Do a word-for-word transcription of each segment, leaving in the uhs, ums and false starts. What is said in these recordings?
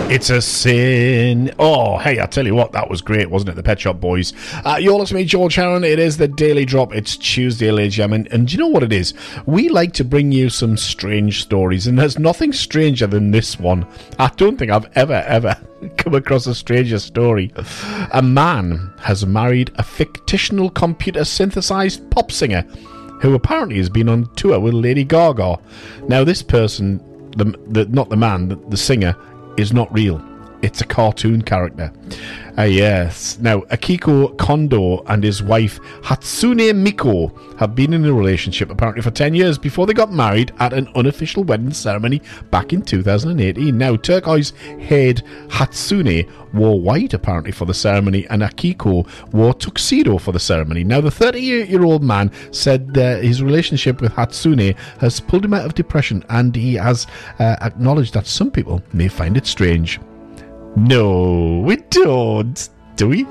It's a sin. Oh, hey, I tell you what, that was great, wasn't it? The Pet Shop Boys. Uh, you're listening to me, George Heron. It is the Daily Drop. It's Tuesday, ladies and gentlemen. And do you know what it is? We like to bring you some strange stories, and there's nothing stranger than this one. I don't think I've ever, ever come across a stranger story. A man has married a fictional computer-synthesized pop singer who apparently has been on tour with Lady Gaga. Now, this person, the, the not the man, the, the singer, is not real. It's a cartoon character. Uh, yes. Now, Akiko Kondo and his wife Hatsune Miko have been in a relationship apparently for ten years before they got married at an unofficial wedding ceremony back in two thousand eighteen. Now, turquoise-haired Hatsune wore white apparently for the ceremony, and Akiko wore tuxedo for the ceremony. Now, the thirty-year-old man said that his relationship with Hatsune has pulled him out of depression, and he has uh, acknowledged that some people may find it strange. No, we don't, do we?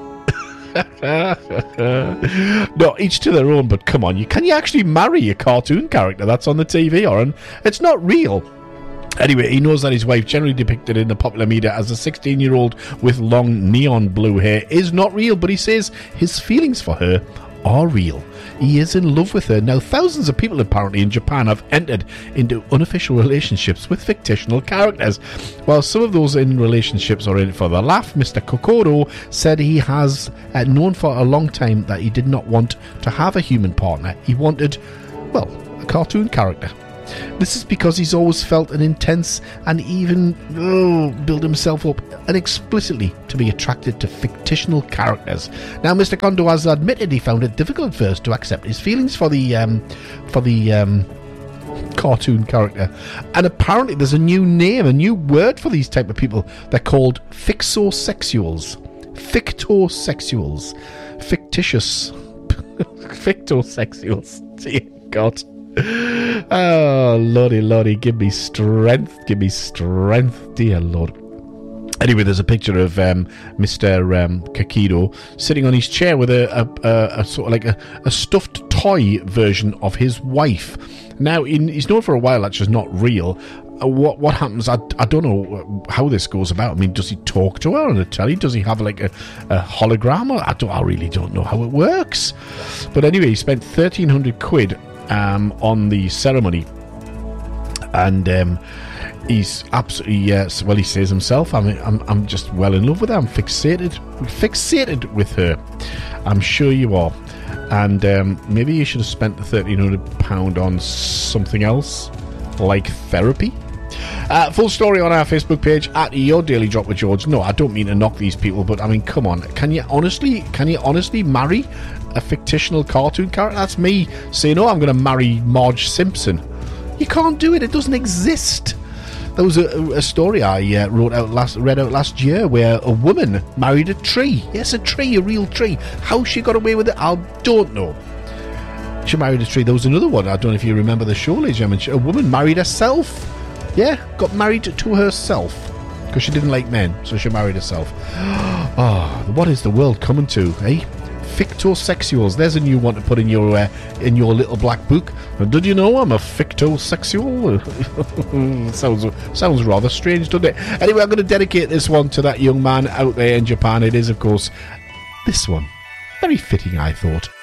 No, each to their own, but come on, you can you actually marry a cartoon character that's on the T V, or it's not real? Anyway, he knows that his wife, generally depicted in the popular media as a sixteen-year-old with long neon blue hair, is not real, but he says his feelings for her are real. He is in love with her. Now, thousands of people apparently in Japan have entered into unofficial relationships with fictional characters. While some of those in relationships are in it for the laugh, Mister Kokoro said he has uh, known for a long time that he did not want to have a human partner. He wanted, well, a cartoon character. This is because he's always felt an intense and even oh, build himself up and explicitly to be attracted to fictional characters. Now, Mister Kondo has admitted he found it difficult at first to accept his feelings for the um, for the um, cartoon character, and apparently there's a new name, a new word for these type of people. They're called fixosexuals. Fictosexuals, fictitious, fictosexuals. Dear God. Oh, lordy, lordy, give me strength, give me strength, dear Lord. Anyway, there's a picture of um, Mister Um, Kakido sitting on his chair with a, a, a, a sort of like a, a stuffed toy version of his wife. Now, in, he's known for a while that's just not real. Uh, what what happens? I, I don't know how this goes about. I mean, does he talk to her on the telly? Does he have like a, a hologram? I don't. I really don't know how it works. But anyway, he spent thirteen hundred quid Um, on the ceremony, and um, he's absolutely yes. Uh, well, he says himself, "I'm, I'm, I'm just well in love with her. I'm fixated, fixated with her." I'm sure you are, and um, maybe you should have spent the thirteen hundred pound on something else, like therapy. Uh, full story on our Facebook page at Your Daily Drop with George. No, I don't mean to knock these people, but I mean, come on, can you honestly, can you honestly marry a fictional cartoon character? That's me saying, oh, I'm going to marry Marge Simpson. You can't do it. It doesn't exist. There was a, a story I uh, wrote out last, read out last year where a woman married a tree. Yes, a tree, a real tree. How she got away with it, I don't know. She married a tree. There was another one. I don't know if you remember the show, ladies and gentlemen. A woman married herself. Yeah, got married to herself because she didn't like men, so she married herself. Oh, what is the world coming to, eh? Fictosexuals. There's a new one to put in your uh, in your little black book. Did you know I'm a fictosexual? sounds sounds rather strange, doesn't it? Anyway, I'm going to dedicate this one to that young man out there in Japan. It is, of course, this one. Very fitting, I thought.